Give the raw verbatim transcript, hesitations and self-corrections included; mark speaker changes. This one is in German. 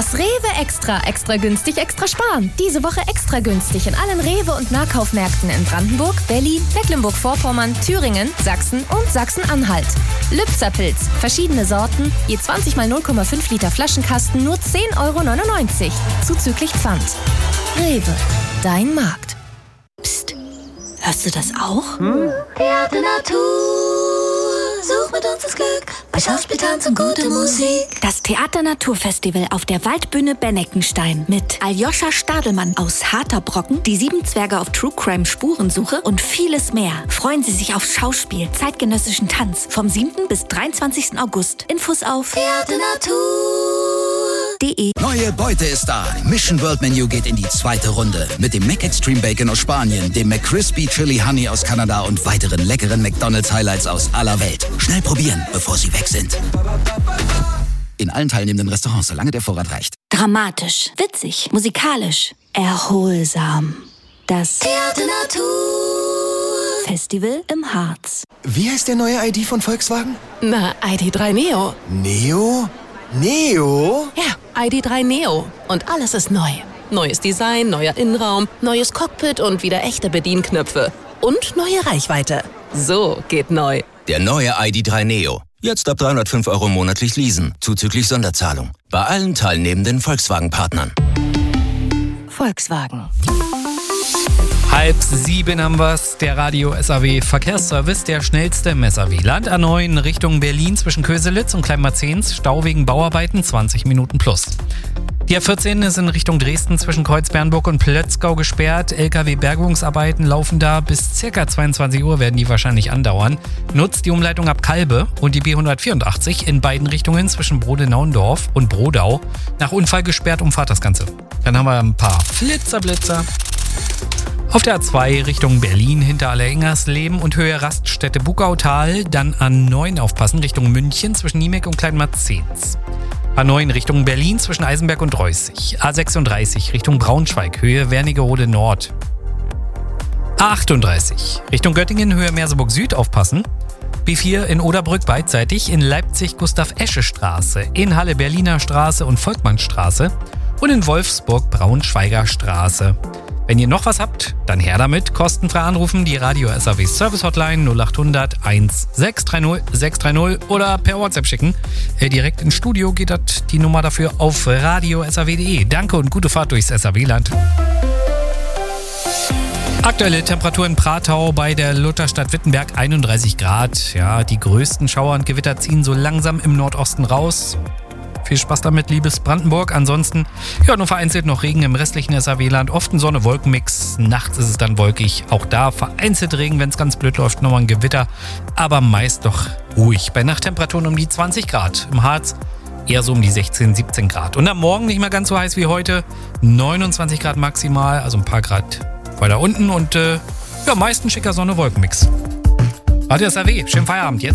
Speaker 1: Das Rewe Extra. Extra günstig, extra sparen. Diese Woche extra günstig in allen Rewe- und Nahkaufmärkten in Brandenburg, Berlin, Mecklenburg-Vorpommern, Thüringen, Sachsen und Sachsen-Anhalt. Lübzer-Pilz. Verschiedene Sorten. Je zwanzig mal null Komma fünf Liter Flaschenkasten nur zehn Euro neunundneunzig. Zuzüglich Pfand. Rewe. Dein Markt.
Speaker 2: Psst. Hörst du das auch?
Speaker 3: Hm? Theater Natur, such mit uns das Glück, bei Schauspieltanz und gute Musik.
Speaker 2: Das Theater Natur Festival auf der Waldbühne Benneckenstein mit Aljoscha Stadelmann aus Harter Brocken, die sieben Zwerge auf True Crime Spurensuche und vieles mehr. Freuen Sie sich auf Schauspiel, zeitgenössischen Tanz vom siebten bis dreiundzwanzigsten August. Infos auf
Speaker 3: theaternatur punkt de.
Speaker 4: Neue Beute ist da. Mission World Menu geht in die zweite Runde. Mit dem Mac Extreme Bacon aus Spanien, dem McCrispy Chili Honey aus Kanada und weiteren leckeren McDonald's Highlights aus aller Welt. Schnell probieren, bevor sie weg sind. In allen teilnehmenden Restaurants, solange der Vorrat reicht.
Speaker 2: Dramatisch, witzig, musikalisch, erholsam. Das
Speaker 3: Theater Natur
Speaker 2: Festival im Harz.
Speaker 5: Wie heißt der neue I D von Volkswagen?
Speaker 6: Na, I D drei Neo.
Speaker 5: Neo? Neo?
Speaker 6: Ja, I D drei Neo. Und alles ist neu. Neues Design, neuer Innenraum, neues Cockpit und wieder echte Bedienknöpfe. Und neue Reichweite. So geht neu.
Speaker 7: Der neue I D drei Neo. Jetzt ab dreihundertfünf Euro monatlich leasen, zuzüglich Sonderzahlung. Bei allen teilnehmenden Volkswagen-Partnern.
Speaker 2: Volkswagen.
Speaker 8: Halb sieben haben wir's. Der Radio S A W Verkehrsservice, der schnellste im S A W. Land A neun Richtung Berlin zwischen Köselitz und Kleinmarzens. Stau wegen Bauarbeiten, zwanzig Minuten plus. Die A vierzehn ist in Richtung Dresden zwischen Kreuzbernburg und Plötzgau gesperrt. L K W-Bergungsarbeiten laufen da. Bis ca. zweiundzwanzig Uhr werden die wahrscheinlich andauern. Nutzt die Umleitung ab Kalbe und die B hundertvierundachtzig in beiden Richtungen zwischen Brodenauendorf und Brodau. Nach Unfall gesperrt, umfahrt das Ganze. Dann haben wir ein paar Flitzerblitzer. Auf der A zwei Richtung Berlin hinter Allereingersleben und Höhe Raststätte Bugautal. Dann A neun aufpassen Richtung München zwischen Niemek und Kleinmarzens. A neun Richtung Berlin zwischen Eisenberg und Reußig. A sechsunddreißig Richtung Braunschweig, Höhe Wernigerode Nord. A achtunddreißig Richtung Göttingen, Höhe Merseburg Süd aufpassen. B vier in Oderbrück beidseitig, in Leipzig Gustav-Esche-Straße, in Halle Berliner Straße und Volkmannstraße und in Wolfsburg Braunschweiger Straße. Wenn ihr noch was habt, dann her damit. Kostenfrei anrufen, die Radio S A W Service Hotline null acht hundert sechshundertzwanzig sechshundertzwanzig oder per WhatsApp schicken. Äh, direkt ins Studio geht das die Nummer dafür auf radio s a w punkt de. Danke und gute Fahrt durchs S A W-Land. Aktuelle Temperatur in Pratau bei der Lutherstadt Wittenberg einunddreißig Grad. Ja, die größten Schauer und Gewitter ziehen so langsam im Nordosten raus. Viel Spaß damit, liebes Brandenburg. Ansonsten, ja, nur vereinzelt noch Regen im restlichen S A W-Land. Oft ein Sonne-Wolken-Mix. Nachts ist es dann wolkig. Auch da vereinzelt Regen, wenn es ganz blöd läuft, nochmal ein Gewitter. Aber meist doch ruhig. Bei Nachttemperaturen um die zwanzig Grad. Im Harz eher so um die sechzehn, siebzehn Grad. Und am Morgen nicht mehr ganz so heiß wie heute. neunundzwanzig Grad maximal, also ein paar Grad weiter unten. Und äh, ja, meist ein schicker Sonne-Wolken-Mix. Radio S A W, schönen Feierabend jetzt.